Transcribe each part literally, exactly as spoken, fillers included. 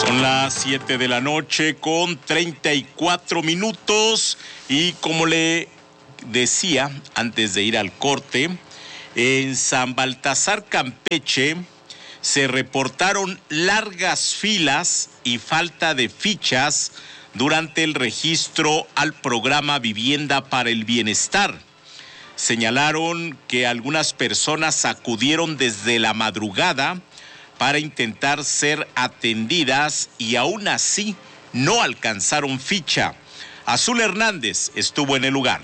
Son las siete de la noche con treinta y cuatro minutos y como le decía antes de ir al corte, en San Baltasar, Campeche, se reportaron largas filas y falta de fichas durante el registro al programa Vivienda para el Bienestar. Señalaron que algunas personas acudieron desde la madrugada para intentar ser atendidas y aún así no alcanzaron ficha. Azul Hernández estuvo en el lugar.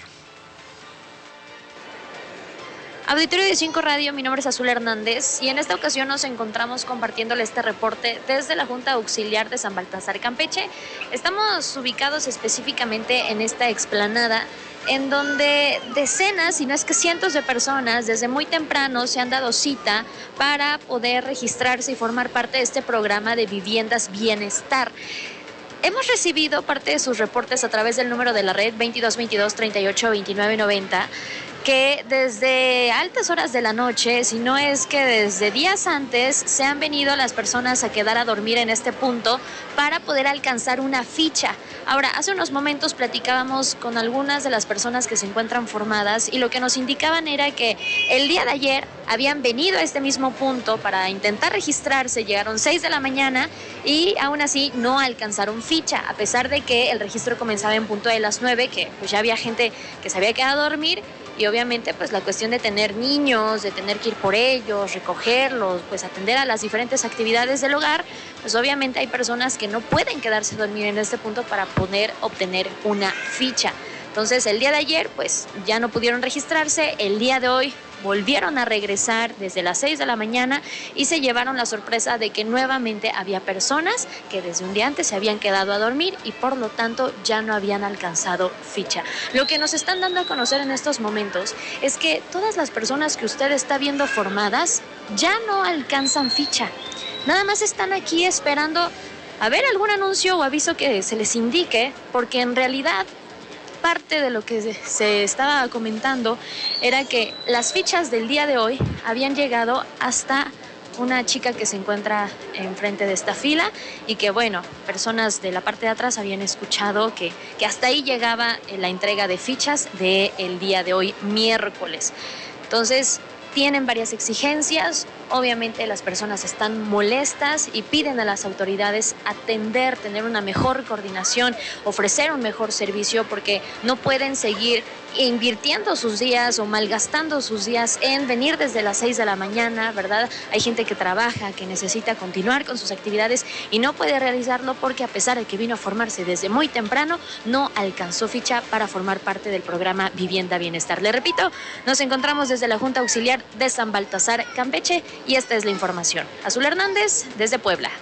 Auditorio de cinco Radio, mi nombre es Azul Hernández y en esta ocasión nos encontramos compartiéndole este reporte desde la Junta Auxiliar de San Baltasar, Campeche. Estamos ubicados específicamente en esta explanada en donde decenas, si no es que cientos de personas desde muy temprano se han dado cita para poder registrarse y formar parte de este programa de Viviendas Bienestar. Hemos recibido parte de sus reportes a través del número de la red veintidós veintidós treinta y ocho veintinueve noventa, que desde altas horas de la noche, si no es que desde días antes, se han venido las personas a quedar a dormir en este punto para poder alcanzar una ficha. Ahora, hace unos momentos platicábamos con algunas de las personas que se encuentran formadas y lo que nos indicaban era que el día de ayer habían venido a este mismo punto para intentar registrarse, llegaron seis de la mañana y aún así no alcanzaron ficha, a pesar de que el registro comenzaba en punto de las nueve, que pues ya había gente que se había quedado a dormir. Y obviamente pues la cuestión de tener niños, de tener que ir por ellos, recogerlos, pues atender a las diferentes actividades del hogar, pues obviamente hay personas que no pueden quedarse a dormir en este punto para poder obtener una ficha. Entonces el día de ayer pues ya no pudieron registrarse, el día de hoy volvieron a regresar desde las seis de la mañana y se llevaron la sorpresa de que nuevamente había personas que desde un día antes se habían quedado a dormir y por lo tanto ya no habían alcanzado ficha. Lo que nos están dando a conocer en estos momentos es que todas las personas que usted está viendo formadas ya no alcanzan ficha. Nada más están aquí esperando a ver algún anuncio o aviso que se les indique, porque en realidad parte de lo que se estaba comentando era que las fichas del día de hoy habían llegado hasta una chica que se encuentra enfrente de esta fila y que, bueno, personas de la parte de atrás habían escuchado que, que hasta ahí llegaba la entrega de fichas del día de hoy, miércoles. Entonces, tienen varias exigencias, obviamente las personas están molestas y piden a las autoridades atender, tener una mejor coordinación, ofrecer un mejor servicio porque no pueden seguir invirtiendo sus días o malgastando sus días en venir desde las seis de la mañana, ¿verdad? Hay gente que trabaja, que necesita continuar con sus actividades y no puede realizarlo porque a pesar de que vino a formarse desde muy temprano, no alcanzó ficha para formar parte del programa Vivienda Bienestar. Le repito, nos encontramos desde la Junta Auxiliar de San Baltasar, Campeche, y esta es la información. Azul Hernández, desde Puebla.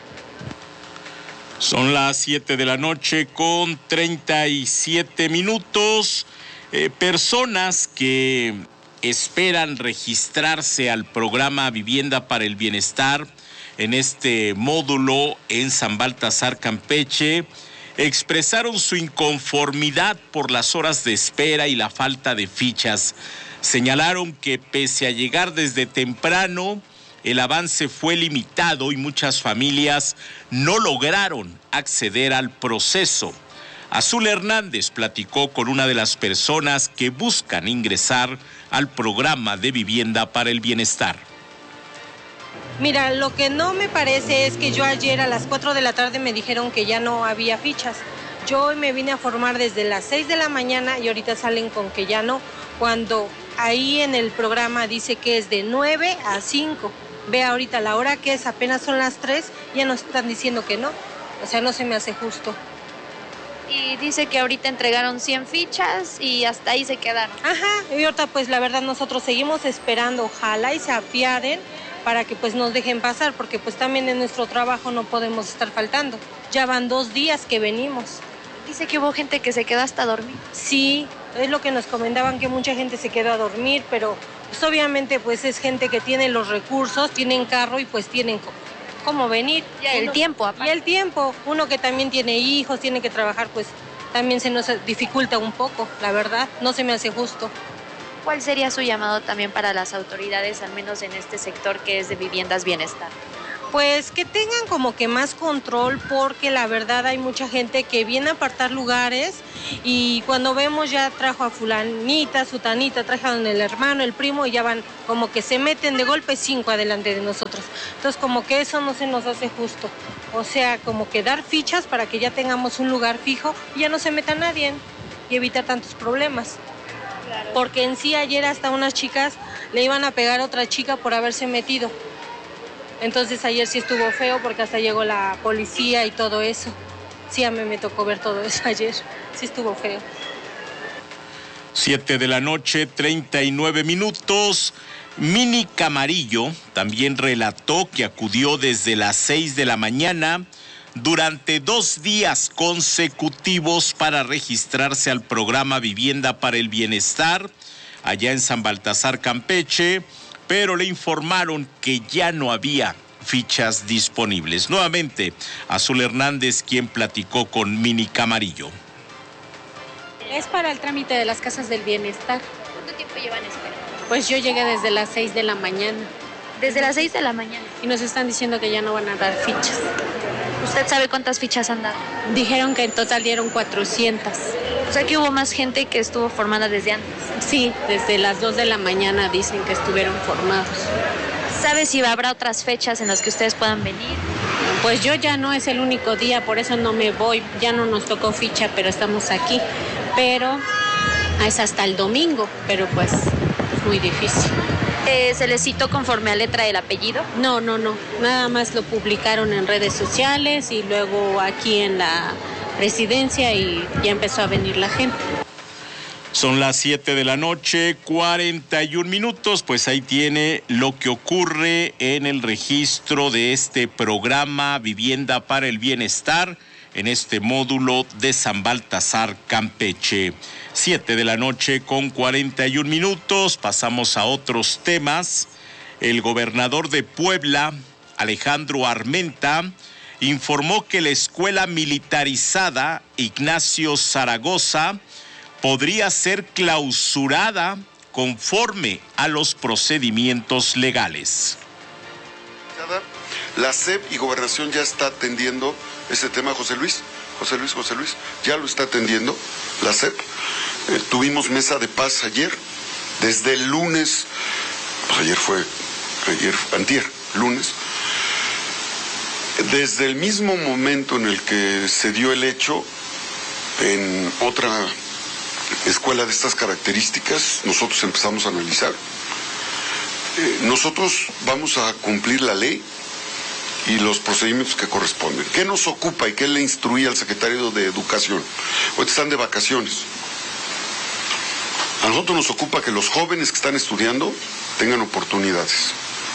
Son las siete de la noche con treinta y siete minutos. Eh, personas que esperan registrarse al programa Vivienda para el Bienestar en este módulo en San Baltasar, Campeche, expresaron su inconformidad por las horas de espera y la falta de fichas. Señalaron que pese a llegar desde temprano, el avance fue limitado y muchas familias no lograron acceder al proceso. Azul Hernández platicó con una de las personas que buscan ingresar al programa de Vivienda para el Bienestar. Mira, lo que no me parece es que yo ayer a las cuatro de la tarde me dijeron que ya no había fichas. Yo hoy me vine a formar desde las seis de la mañana y ahorita salen con que ya no, cuando ahí en el programa dice que es de nueve a cinco. Ve ahorita la hora que es, apenas son las tres, ya nos están diciendo que no. O sea, no se me hace justo. Y dice que ahorita entregaron cien fichas y hasta ahí se quedaron. Ajá, y ahorita pues la verdad nosotros seguimos esperando, ojalá y se apiaden para que pues nos dejen pasar, porque pues también en nuestro trabajo no podemos estar faltando. Ya van dos días que venimos. Dice que hubo gente que se quedó hasta dormir. Sí, es lo que nos comentaban, que mucha gente se quedó a dormir, pero pues obviamente pues es gente que tiene los recursos, tienen carro y pues tienen cómo venir. Y el uno, tiempo, aparte. Y el tiempo, uno que también tiene hijos, tiene que trabajar, pues también se nos dificulta un poco, la verdad, no se me hace justo. ¿Cuál sería su llamado también para las autoridades, al menos en este sector que es de Viviendas Bienestar? Pues que tengan como que más control, porque la verdad hay mucha gente que viene a apartar lugares y cuando vemos ya trajo a fulanita, sutanita, trajeron el hermano, el primo y ya van como que se meten de golpe cinco adelante de nosotros. Entonces como que eso no se nos hace justo. O sea, como que dar fichas para que ya tengamos un lugar fijo y ya no se meta nadie y evitar tantos problemas. Claro. Porque en sí ayer hasta unas chicas le iban a pegar a otra chica por haberse metido. Entonces ayer sí estuvo feo porque hasta llegó la policía y todo eso. Sí, a mí me tocó ver todo eso ayer. Sí estuvo feo. Siete de la noche, treinta y nueve minutos. Mini Camarillo también relató que acudió desde las seis de la mañana durante dos días consecutivos para registrarse al programa Vivienda para el Bienestar allá en San Baltasar, Campeche, pero le informaron que ya no había fichas disponibles. Nuevamente, Azul Hernández, quien platicó con Mini Camarillo. Es para el trámite de las casas del bienestar. ¿Cuánto tiempo llevan esperando? Pues yo llegué desde las seis de la mañana. Desde las seis de la mañana. Y nos están diciendo que ya no van a dar fichas. ¿Usted sabe cuántas fichas han dado? Dijeron que en total dieron cuatrocientas. O sea que hubo más gente que estuvo formada desde antes. Sí, desde las dos de la mañana dicen que estuvieron formados. ¿Sabe si habrá otras fechas en las que ustedes puedan venir? Pues yo ya no es el único día, por eso no me voy. Ya no nos tocó ficha, pero estamos aquí. Pero es hasta el domingo, pero pues es muy difícil. Eh, ¿Se les citó conforme a letra del apellido? No, no, no. Nada más lo publicaron en redes sociales y luego aquí en la residencia y ya empezó a venir la gente. Son las siete de la noche, cuarenta y un minutos, pues ahí tiene lo que ocurre en el registro de este programa Vivienda para el Bienestar en este módulo de San Baltasar, Campeche. Siete de la noche con cuarenta y un minutos, pasamos a otros temas. El gobernador de Puebla, Alejandro Armenta, informó que la escuela militarizada Ignacio Zaragoza podría ser clausurada conforme a los procedimientos legales. La S E P y Gobernación ya está atendiendo ese tema, José Luis, José Luis, José Luis, ya lo está atendiendo la S E P. Eh, tuvimos mesa de paz ayer, desde el lunes, pues ayer fue, ayer, antier, lunes, desde el mismo momento en el que se dio el hecho, en otra escuela de estas características, nosotros empezamos a analizar. Eh, nosotros vamos a cumplir la ley y los procedimientos que corresponden. ¿Qué nos ocupa y qué le instruía al secretario de Educación? Hoy están de vacaciones. A nosotros nos ocupa que los jóvenes que están estudiando tengan oportunidades.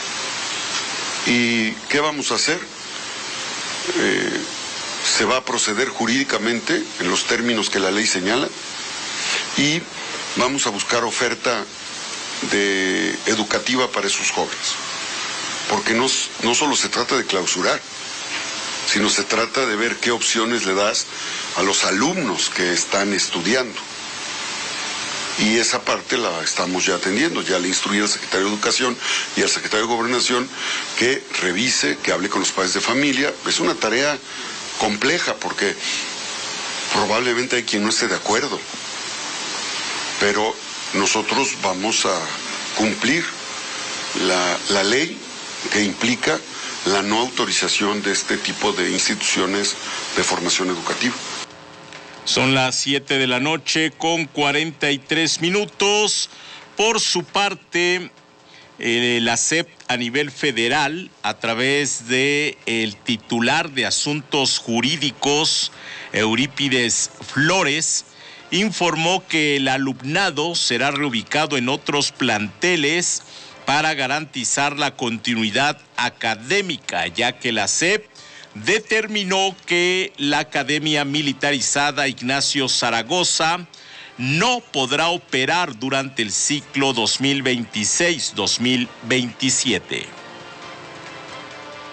¿Y qué vamos a hacer? Eh, se va a proceder jurídicamente en los términos que la ley señala y vamos a buscar oferta de educativa para esos jóvenes. Porque no, no solo se trata de clausurar, sino se trata de ver qué opciones le das a los alumnos que están estudiando. Y esa parte la estamos ya atendiendo, ya le instruí al secretario de Educación y al secretario de Gobernación que revise, que hable con los padres de familia. Es una tarea compleja porque probablemente hay quien no esté de acuerdo, pero nosotros vamos a cumplir la, la ley que implica la no autorización de este tipo de instituciones de formación educativa. Son las siete de la noche con cuarenta y tres minutos. Por su parte, eh, la S E P a nivel federal, a través de el titular de Asuntos Jurídicos, Eurípides Flores, informó que el alumnado será reubicado en otros planteles para garantizar la continuidad académica, ya que la S E P determinó que la Academia Militarizada Ignacio Zaragoza no podrá operar durante el ciclo dos mil veintiséis dos mil veintisiete.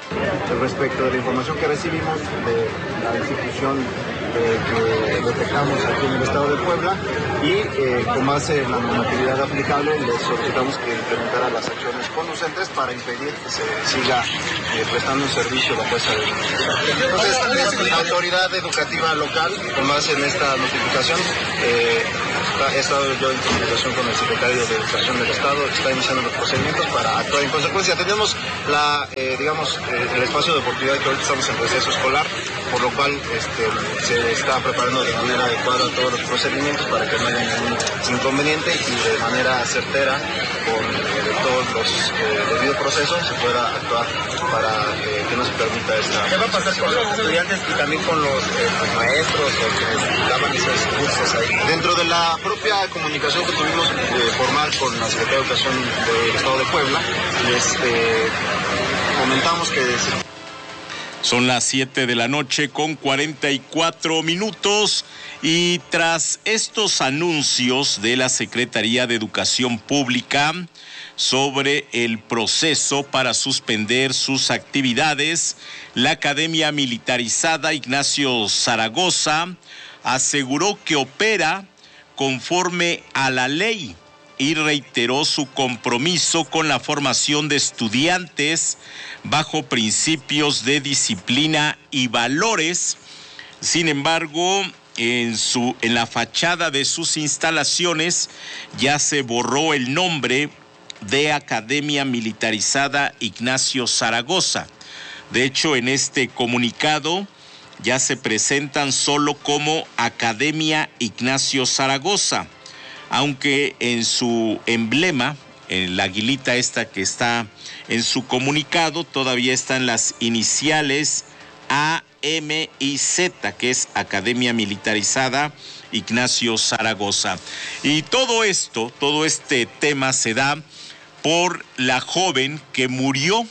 respecto de la información que recibimos de la institución eh, que detectamos aquí en el estado de Puebla y eh, con base en la normatividad aplicable les solicitamos que implementara las acciones conducentes para impedir que se siga eh, prestando un servicio bajo esa denuncia. Entonces, la autoridad educativa local, con base en esta notificación, eh, he estado yo en comunicación con el secretario de Educación del Estado, está iniciando los procedimientos para actuar en consecuencia. Tenemos la, eh, digamos, eh, el espacio de oportunidad que ahorita estamos en receso escolar, por lo cual este, se está preparando de manera adecuada todos los procedimientos para que no haya ningún inconveniente y de manera certera, con eh, todos los eh, debidos procesos, se pueda actuar para eh, que no se permita esta... ¿Qué va a pasar con los estudiantes y también con los, eh, los maestros o quienes daban esos cursos ahí? Dentro de la propia comunicación que tuvimos eh, formal con la Secretaría de Educación del Estado de Puebla, les eh, comentamos que... Son las siete de la noche con cuarenta y cuatro minutos y tras estos anuncios de la Secretaría de Educación Pública sobre el proceso para suspender sus actividades, la Academia Militarizada Ignacio Zaragoza aseguró que opera conforme a la ley y reiteró su compromiso con la formación de estudiantes bajo principios de disciplina y valores. Sin embargo, en su en la fachada de sus instalaciones ya se borró el nombre de Academia Militarizada Ignacio Zaragoza. De hecho, en este comunicado ya se presentan solo como Academia Ignacio Zaragoza, aunque en su emblema, en la aguilita esta que está en su comunicado, todavía están las iniciales A, M y Z, que es Academia Militarizada Ignacio Zaragoza. Y todo esto, todo este tema se da por la joven que murió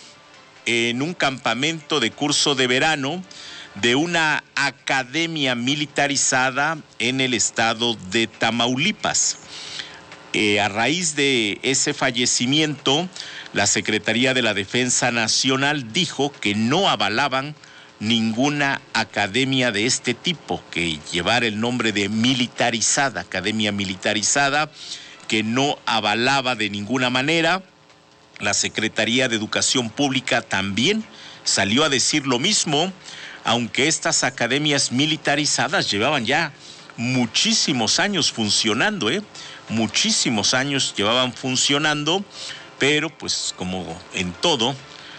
en un campamento de curso de verano de una academia militarizada en el estado de Tamaulipas. Eh, a raíz de ese fallecimiento, la Secretaría de la Defensa Nacional dijo que no avalaban ninguna academia de este tipo, que llevara el nombre de militarizada, academia militarizada, que no avalaba de ninguna manera. La Secretaría de Educación Pública también salió a decir lo mismo, aunque estas academias militarizadas llevaban ya muchísimos años funcionando, ¿eh? Muchísimos años llevaban funcionando, pero pues como en todo,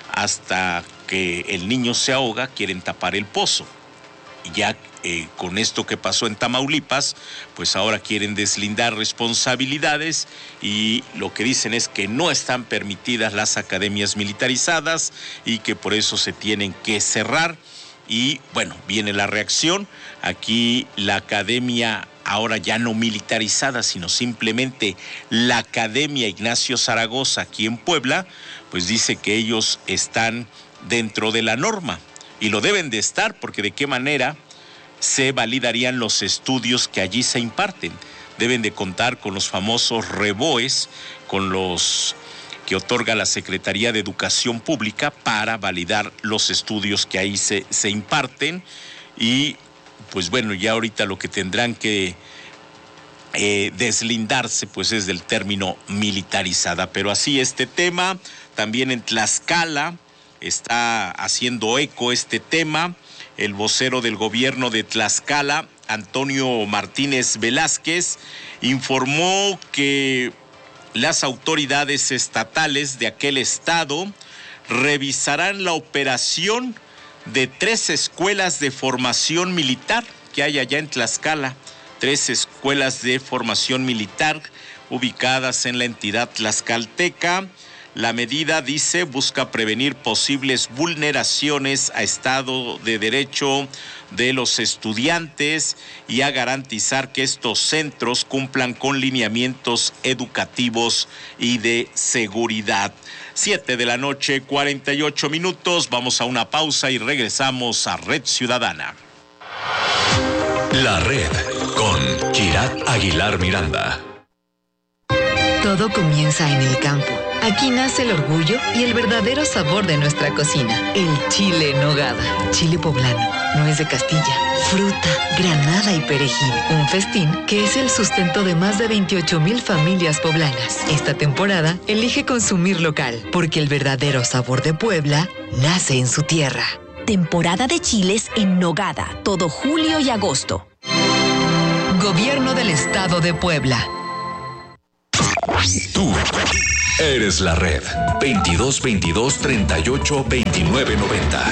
hasta que el niño se ahoga, quieren tapar el pozo. Y ya eh, con esto que pasó en Tamaulipas, pues ahora quieren deslindar responsabilidades y lo que dicen es que no están permitidas las academias militarizadas y que por eso se tienen que cerrar. Y bueno, viene la reacción. Aquí la academia, ahora ya no militarizada, sino simplemente la Academia Ignacio Zaragoza aquí en Puebla, pues dice que ellos están dentro de la norma y lo deben de estar, porque de qué manera se validarían los estudios que allí se imparten. Deben de contar con los famosos reboes, con los que otorga la Secretaría de Educación Pública para validar los estudios que ahí se, se imparten. Y pues bueno, ya ahorita lo que tendrán que eh, deslindarse pues es del término militarizada. Pero así este tema, también en Tlaxcala está haciendo eco este tema. El vocero del gobierno de Tlaxcala, Antonio Martínez Velázquez, informó que las autoridades estatales de aquel estado revisarán la operación de tres escuelas de formación militar que hay allá en Tlaxcala, tres escuelas de formación militar ubicadas en la entidad tlaxcalteca. La medida, dice, busca prevenir posibles vulneraciones a Estado de Derecho de los estudiantes y a garantizar que estos centros cumplan con lineamientos educativos y de seguridad. Siete de la noche, cuarenta y ocho minutos. Vamos a una pausa y regresamos a Red Ciudadana. La Red con Kirat Aguilar Miranda. Todo comienza en el campo, Aquí nace el orgullo y el verdadero sabor de nuestra cocina. El chile en nogada. Chile poblano, nuez de Castilla, fruta, granada y perejil. Un festín que es el sustento de más de veintiocho mil familias poblanas. Esta temporada, elige consumir local, porque el verdadero sabor de Puebla nace en su tierra. Temporada de chiles en nogada, todo julio y agosto. Gobierno del Estado de Puebla. Tú eres la red. veintidós veintidós treinta y ocho veintinueve noventa.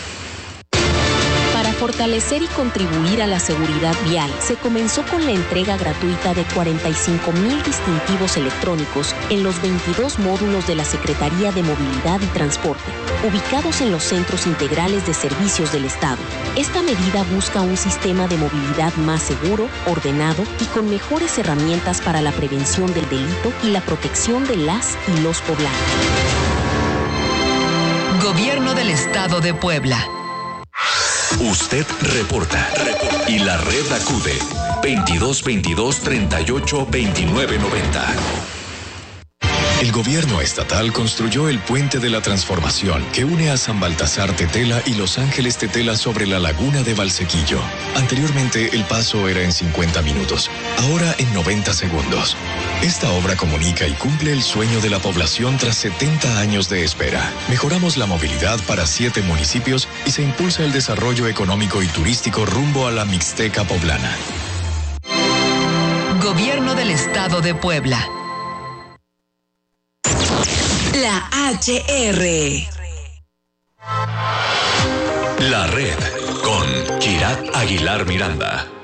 Para fortalecer y contribuir a la seguridad vial, se comenzó con la entrega gratuita de cuarenta y cinco mil distintivos electrónicos en los veintidós módulos de la Secretaría de Movilidad y Transporte, ubicados en los centros integrales de servicios del Estado. Esta medida busca un sistema de movilidad más seguro, ordenado y con mejores herramientas para la prevención del delito y la protección de las y los poblanos. Gobierno del Estado de Puebla. Usted reporta, reporta y la red acude. veintidós veintidós treinta y ocho veintinueve noventa. El gobierno estatal construyó el Puente de la Transformación que une a San Baltasar Tetela y Los Ángeles Tetela sobre la laguna de Valsequillo. Anteriormente el paso era en cincuenta minutos, ahora en noventa segundos. Esta obra comunica y cumple el sueño de la población tras setenta años de espera. Mejoramos la movilidad para siete municipios y se impulsa el desarrollo económico y turístico rumbo a la Mixteca poblana. Gobierno del Estado de Puebla. La H R. La red con Kirat Aguilar Miranda.